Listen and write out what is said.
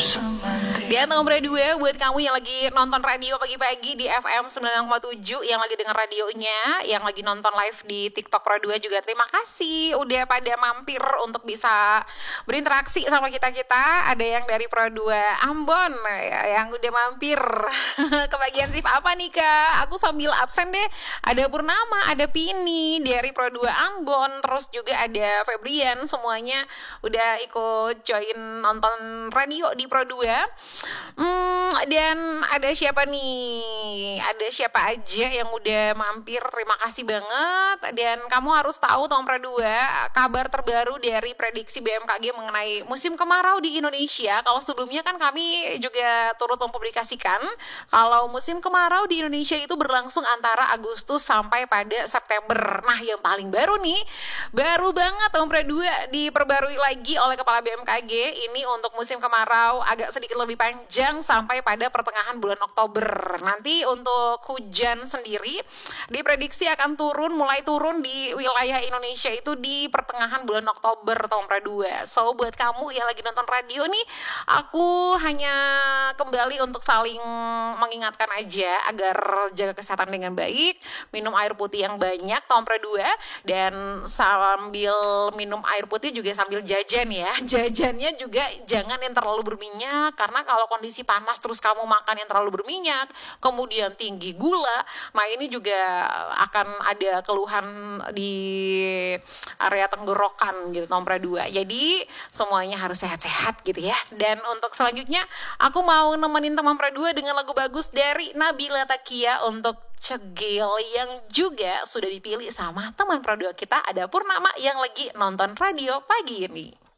Dan nomor 2 buat kamu yang lagi nonton radio pagi-pagi di FM 96,7, yang lagi denger radionya, yang lagi nonton live di TikTok Pro 2 juga terima kasih udah pada mampir untuk bisa berinteraksi sama kita-kita. Ada yang dari Pro 2 Ambon yang udah mampir. Kebagian shift apa nih Kak? Aku sambil absen deh. Ada Purnama, ada Pini dari Pro 2 Ambon, terus juga ada Febrian, semuanya udah ikut join nonton radio di Pro 2. Dan ada siapa nih? Ada siapa aja yang udah mampir? Terima kasih banget. Dan kamu harus tahu Tom Pro 2 kabar terbaru dari prediksi BMKG mengenai musim kemarau di Indonesia. Kalau sebelumnya kan kami juga turut mempublikasikan kalau musim kemarau di Indonesia itu berlangsung antara Agustus sampai pada September. Nah, yang paling baru nih, baru banget Tom Pro 2 diperbarui lagi oleh Kepala BMKG. Ini untuk musim kemarau agak sedikit lebih panjang sampai pada pertengahan bulan Oktober. Nanti untuk hujan sendiri diprediksi akan mulai turun di wilayah Indonesia itu di pertengahan bulan Oktober tahun 2. So buat kamu yang lagi nonton radio nih, aku hanya kembali untuk saling mengingatkan aja agar jaga kesehatan dengan baik, minum air putih yang banyak tahun 2, dan sambil minum air putih juga sambil jajan ya. Jajannya juga jangan yang terlalu berminyak, karena kalau kondisi panas terus kamu makan yang terlalu berminyak, kemudian tinggi gula, nah ini juga akan ada keluhan di area tenggorokan gitu nomor 2. Jadi semuanya harus sehat-sehat gitu ya. Dan untuk selanjutnya aku mau nemenin teman Pro 2 dengan lagu bagus dari Nabila Takia untuk Cegil, yang juga sudah dipilih sama teman Pro 2 kita, ada Purnama yang lagi nonton radio pagi ini.